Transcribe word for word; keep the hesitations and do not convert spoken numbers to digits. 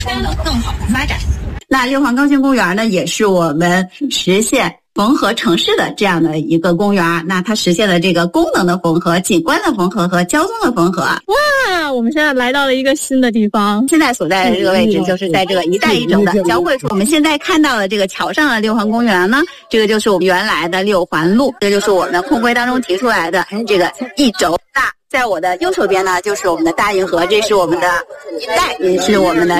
更好的发展。 那六环高新公园呢，也是我们实现缝合城市的这样的一个公园，那它实现了这个功能的缝合、景观的缝合和交通的缝合。 哇，我们现在来到了一个新的地方， 现在所在的这个位置就是在这个一带一整的交汇处。我们现在看到的这个桥上的六环公园呢，这个就是我们原来的六环路，这就是我们控规当中提出来的这个一轴。那在我的右手边呢，就是我们的大运河，这是我们的一带，也是我们的